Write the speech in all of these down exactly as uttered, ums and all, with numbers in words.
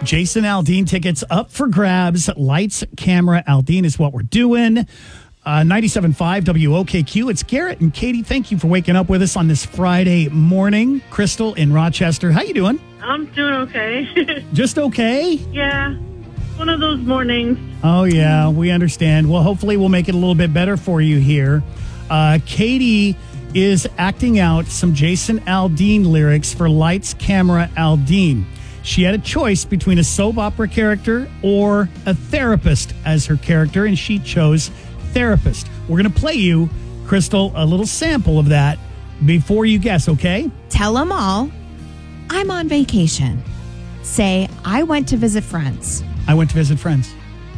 Jason Aldean tickets up for grabs. Lights, camera, Aldean is what we're doing. Uh, ninety-seven point five W O K Q. It's Garrett and Katie. Thank you for waking up with us on this Friday morning. Crystal in Rochester. How you doing? I'm doing okay. Just okay? Yeah. One of those mornings. Oh, yeah. We understand. Well, hopefully we'll make it a little bit better for you here. Uh, Katie is acting out some Jason Aldean lyrics for Lights, Camera, Aldean. She had a choice between a soap opera character or a therapist as her character, and she chose therapist. We're going to play you, Crystal, a little sample of that before you guess, okay? Tell them all, I'm on vacation. Say, I went to visit friends. I went to visit friends.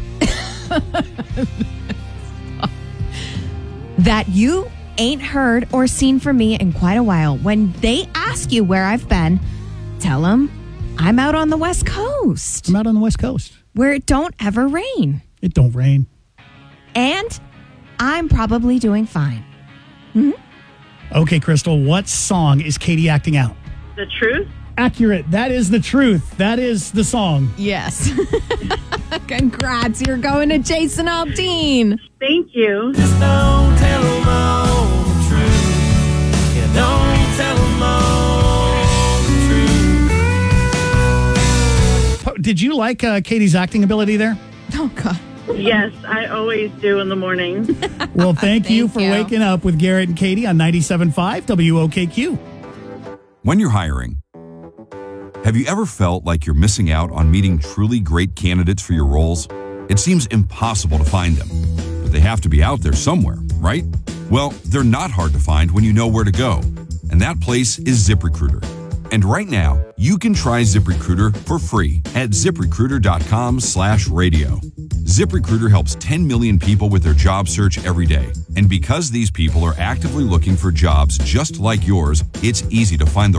That you ain't heard or seen from me in quite a while. When they ask you where I've been, tell them I'm out on the West Coast. I'm out on the West Coast. Where it don't ever rain. It don't rain. And I'm probably doing fine. Mm-hmm. Okay, Crystal, what song is Katie acting out? The truth? Accurate. That is the truth. That is the song. Yes. Congrats. You're going to Jason Aldean. Thank you. Just don't tell them all the truth. Yeah, don't tell them all the truth. Did you like uh, Katie's acting ability there? Oh, God. Yes, I always do in the morning. Well, thank, you Thank for you. waking up with Garrett and Katie on ninety-seven point five W O K Q. When you're hiring, have you ever felt like you're missing out on meeting truly great candidates for your roles? It seems impossible to find them, but they have to be out there somewhere, right? Well, they're not hard to find when you know where to go, and that place is ZipRecruiter. And right now, you can try ZipRecruiter for free at ZipRecruiter.com slash radio. ZipRecruiter helps ten million people with their job search every day. And because these people are actively looking for jobs just like yours, it's easy to find the